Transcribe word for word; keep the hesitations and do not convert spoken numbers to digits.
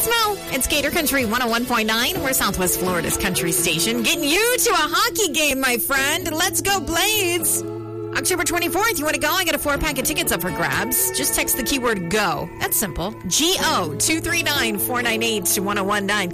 it's Mo. It's Gator Country one oh one point nine. We're Southwest Florida's country station. Getting you to a hockey game, my friend. Let's go, Blades. October twenty-fourth, you want to go? I got a four-pack of tickets up for grabs. Just text the keyword GO. That's simple. G O two three nine, four nine eight, one oh one nine.